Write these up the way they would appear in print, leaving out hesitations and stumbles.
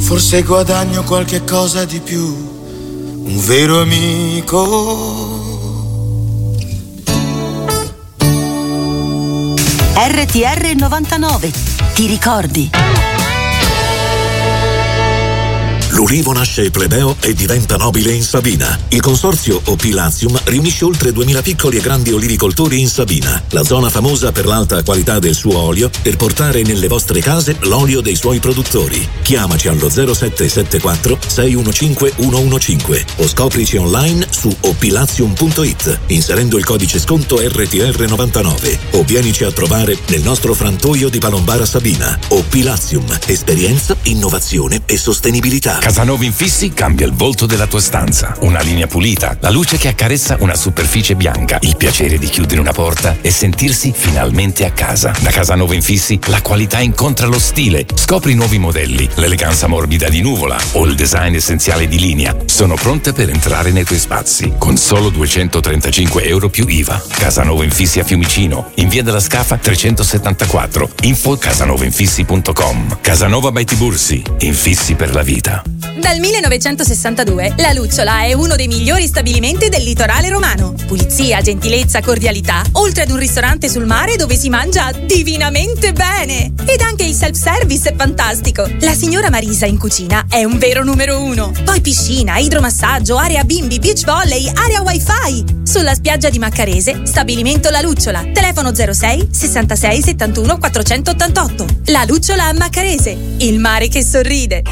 forse guadagno qualche cosa di più, un vero amico. RTR 99, ti ricordi? L'ulivo nasce plebeo e diventa nobile in Sabina. Il consorzio Opilazium riunisce oltre 2000 piccoli e grandi olivicoltori in Sabina, la zona famosa per l'alta qualità del suo olio, per portare nelle vostre case l'olio dei suoi produttori. Chiamaci allo 0774 615 115 o scoprici online su opilazium.it inserendo il codice sconto RTR99 o vienici a trovare nel nostro frantoio di Palombara Sabina. Opilazium, esperienza, innovazione e sostenibilità. Casanova Infissi cambia il volto della tua stanza. Una linea pulita, la luce che accarezza una superficie bianca, il piacere di chiudere una porta e sentirsi finalmente a casa. Da Casanova Infissi la qualità incontra lo stile. Scopri nuovi modelli, l'eleganza morbida di Nuvola o il design essenziale di Linea. Sono pronte per entrare nei tuoi spazi con solo 235 euro più IVA. Casanova Infissi a Fiumicino, in via della Scafa 374. Info casanovainfissi.com. Casanova by Tibursi, infissi per la vita. Dal 1962 La Lucciola è uno dei migliori stabilimenti del litorale romano. Pulizia, gentilezza, cordialità, oltre ad un ristorante sul mare dove si mangia divinamente bene. Ed anche il self-service è fantastico. La signora Marisa in cucina è un vero numero uno. Poi piscina, idromassaggio, area bimbi, beach volley, area wifi. Sulla spiaggia di Maccarese, stabilimento La Lucciola. Telefono 06 66 71 488. La Lucciola a Maccarese, il mare che sorride.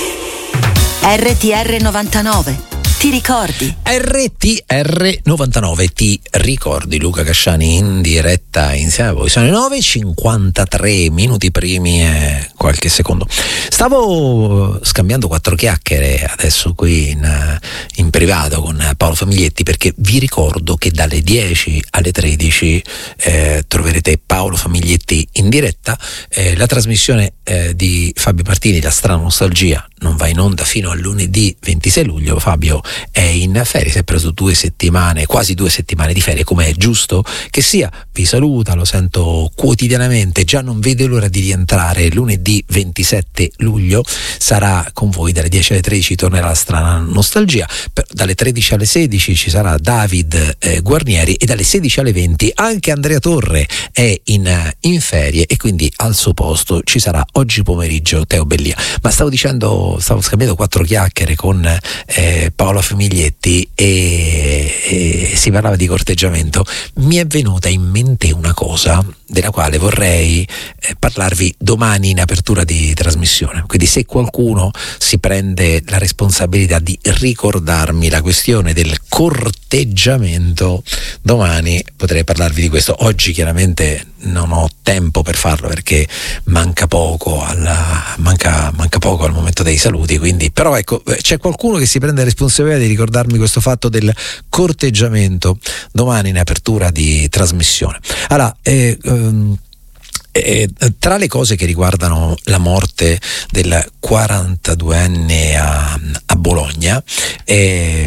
RTR 99, ti ricordi? RTR 99, ti ricordi? Luca Casciani in diretta insieme a voi. Sono le 9:53 minuti primi e qualche secondo. Stavo scambiando 4 chiacchiere adesso qui in privato con Paolo Famiglietti, perché vi ricordo che dalle 10 alle 13 troverete Paolo Famiglietti in diretta. La trasmissione di Fabio Martini, La Strana Nostalgia, non va in onda fino a lunedì 26 luglio. Fabio è in ferie, si è preso 2 settimane, quasi 2 settimane di ferie, come è giusto che sia. Vi saluta, lo sento quotidianamente, già non vede l'ora di rientrare. Lunedì 27 luglio sarà con voi dalle 10 alle 13, tornerà La Strana Nostalgia. Dalle 13 alle 16 ci sarà David Guarnieri e dalle 16 alle 20 anche Andrea Torre è in ferie e quindi al suo posto ci sarà oggi pomeriggio Teo Bellia. Ma stavo scambiando 4 chiacchiere con Paolo Famiglietti e si parlava di corteggiamento. Mi è venuta in mente una cosa della quale vorrei parlarvi domani in apertura di trasmissione, quindi se qualcuno si prende la responsabilità di ricordarmi la questione del corteggiamento, domani potrei parlarvi di questo. Oggi chiaramente non ho tempo per farlo perché manca poco al momento dei saluti, quindi però ecco, c'è qualcuno che si prende la responsabilità di ricordarmi questo fatto del corteggiamento domani in apertura di trasmissione. Allora, tra le cose che riguardano la morte del 42enne a Bologna,